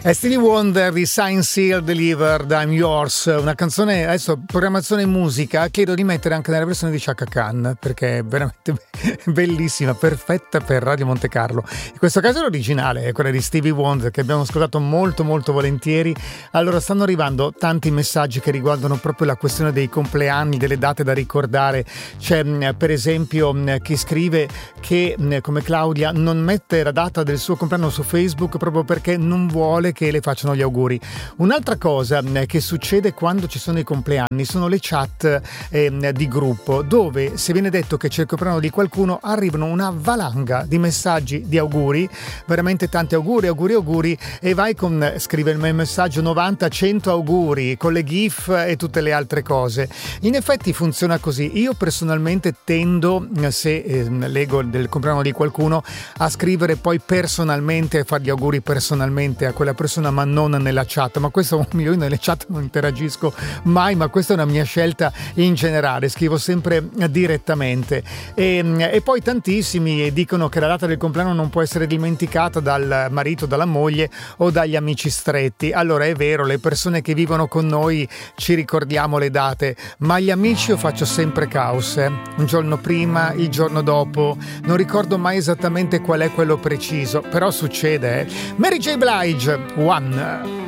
Stevie Wonder di Signed, Sealed, Delivered, I'm Yours, una canzone, adesso programmazione musica, chiedo di mettere anche nella versione di Chaka Khan perché è veramente bellissima, perfetta per Radio Monte Carlo. In questo caso l'originale è quella di Stevie Wonder che abbiamo ascoltato molto molto volentieri. Allora stanno arrivando tanti messaggi che riguardano proprio la questione dei compleanni, delle date da ricordare. C'è per esempio chi scrive che come Claudia non mette la data del suo compleanno su Facebook proprio perché non vuole che le facciano gli auguri. Un'altra cosa che succede quando ci sono i compleanni sono le chat di gruppo, dove se viene detto che c'è il compleanno di qualcuno arrivano una valanga di messaggi di auguri, veramente tanti auguri, e vai con, scrive il mio messaggio, 90-100 auguri con le gif e tutte le altre cose. In effetti funziona così. Io personalmente tendo, se leggo del compleanno di qualcuno, a scrivere poi personalmente, a fare gli auguri personalmente a quella persona, ma non nella chat. Ma questo, io nelle chat non interagisco mai, ma questa è una mia scelta in generale, scrivo sempre direttamente. E poi tantissimi dicono che la data del compleanno non può essere dimenticata dal marito, dalla moglie o dagli amici stretti. Allora è vero, le persone che vivono con noi ci ricordiamo le date, ma gli amici io faccio sempre caos, un giorno prima, il giorno dopo, non ricordo mai esattamente qual è quello preciso, però succede. Mary J. Blige, One.